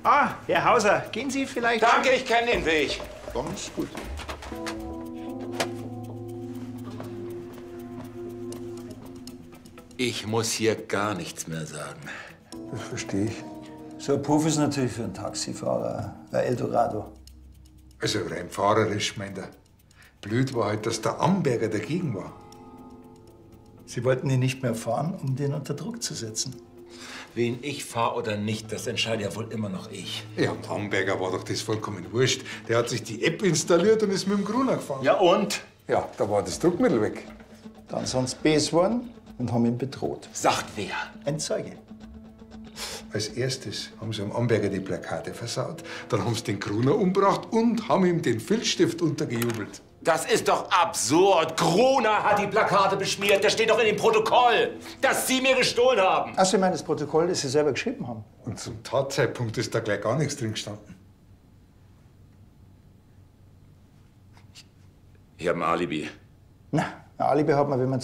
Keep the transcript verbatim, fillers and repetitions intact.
Ah, Herr Hauser, gehen Sie vielleicht... Danke, ich kenne den Weg. Ganz gut. Ich muss hier gar nichts mehr sagen. Das verstehe ich. So ein Puff ist natürlich für einen Taxifahrer ein Eldorado. Also rein fahrerisch, meint er. Blöd war halt, dass der Amberger dagegen war. Sie wollten ihn nicht mehr fahren, um den unter Druck zu setzen. Wen ich fahre oder nicht, das entscheide ja wohl immer noch ich. Ja, und Amberger war doch das vollkommen wurscht. Der hat sich die App installiert und ist mit dem Gruner gefahren. Ja, und? Ja, da war das Druckmittel weg. Dann sind sie böse geworden und haben ihn bedroht. Sagt wer? Ein Zeuge. Als erstes haben sie am Amberger die Plakate versaut, dann haben sie den Gruner umgebracht und haben ihm den Filzstift untergejubelt. Das ist doch absurd. Gruner hat die Plakate beschmiert. Das steht doch in dem Protokoll, dass Sie mir gestohlen haben. Ach, Sie meinen das Protokoll, das Sie selber geschrieben haben? Und zum Tatzeitpunkt ist da gleich gar nichts drin gestanden. Ich habe ein Alibi. Na, ein Alibi hat man, wenn man